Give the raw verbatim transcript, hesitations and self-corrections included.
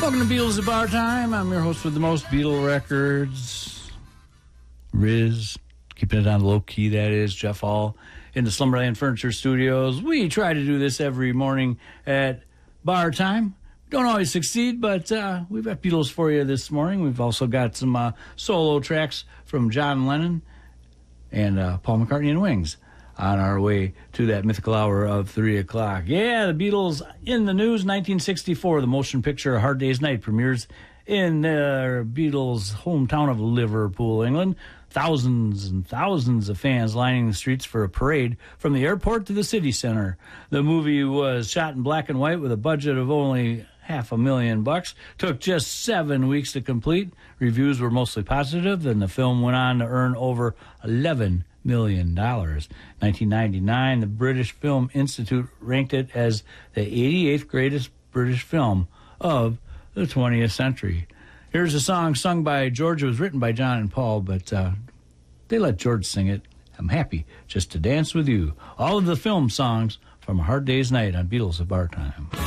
Welcome to Beatles at Bar Time. I'm your host with the most, Beatle Records. Riz, keeping it on low key, that is. Jeff Hall in the Slumberland Furniture Studios. We try to do this every morning at bar time. Don't always succeed, but uh, we've got Beatles for you this morning. We've also got some uh, solo tracks from John Lennon and uh, Paul McCartney and Wings on our way to that mythical hour of three o'clock. Yeah, the Beatles in the news. nineteen sixty-four, the motion picture A Hard Day's Night premieres in the Beatles' hometown of Liverpool, England. Thousands and thousands of fans lining the streets for a parade from the airport to the city center. The movie was shot in black and white with a budget of only half a million bucks. Took just seven weeks to complete. Reviews were mostly positive, and the film went on to earn over eleven million dollars. nineteen ninety-nine, the British Film Institute ranked it as the eighty-eighth greatest British film of the twentieth century. Here's a song sung by George. It was written by John and Paul, but uh, they let George sing it. I'm happy just to dance with you. All of the film songs from A Hard Day's Night on Beatles at Bar Time.